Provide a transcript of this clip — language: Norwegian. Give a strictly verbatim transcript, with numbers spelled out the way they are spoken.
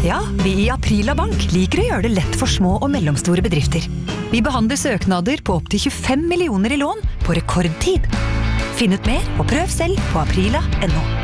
Ja, vi i Aprila Bank liker å gjøre det lett for små og mellomstore bedrifter. Vi behandler søknader på opp til tjuefem millioner i lån på rekordtid. Finn ut mer og prøv selv på aprila punktum no.